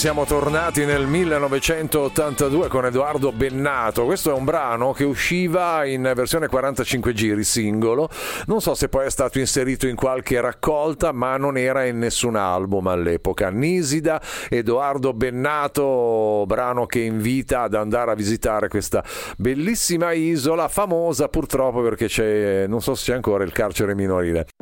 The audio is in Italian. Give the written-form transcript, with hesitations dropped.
siamo tornati nel 1982 con Edoardo Bennato. Questo è un brano che usciva in versione 45 giri singolo, non so se poi è stato inserito in qualche raccolta, ma non era in nessun album all'epoca. Nisida, Edoardo Bennato, brano che invita ad andare a visitare questa bellissima isola, famosa purtroppo perché c'è, non so se c'è ancora, il carcere minorile